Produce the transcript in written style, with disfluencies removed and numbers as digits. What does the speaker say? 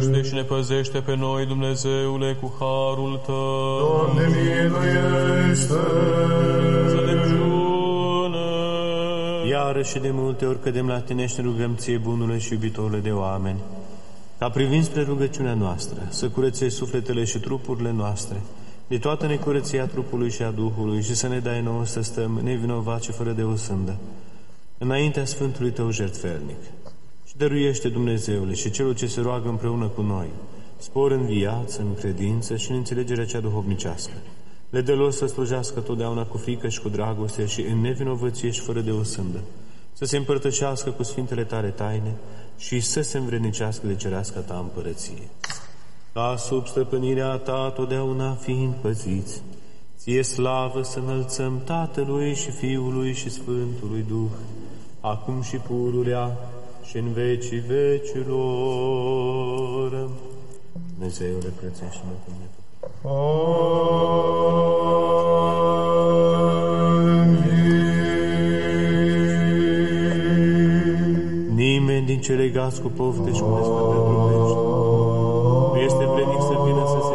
Și ne păzește pe noi, Dumnezeule, cu harul Tău. Doamne, miluiește! Înțelepciune! Iarăși de multe ori cădem la Tine și ne rugăm Ție, bunule și iubitorule de oameni, ca privind spre rugăciunea noastră, să curățești sufletele și trupurile noastre de toată necurăția trupului și a Duhului și să ne dai nouă să stăm nevinovați și fără de o sândă înaintea Sfântului Tău jertfelnic. Și dăruiește, Dumnezeule, și celor ce se roagă împreună cu noi spor în viață, în credință și în înțelegerea cea duhovnicească. Le dă lor să slujească totdeauna cu frică și cu dragoste și în nevinovăție și fără de o sândă, să se împărtășească cu Sfintele Tale taine și să se învrednicească de cerească Ta împărăție. Ca sub stăpânirea Ta totdeauna fiind păziți, Ție slavă să înălțăm Tatălui și Fiului și Sfântului Duh, acum și pururea și în vecii vecilor. Dumnezeule, prețește-ne cu mine. Amin. Nimeni din cele legați cu pofte și cu nespătări trupești nu este vrednic să vină să se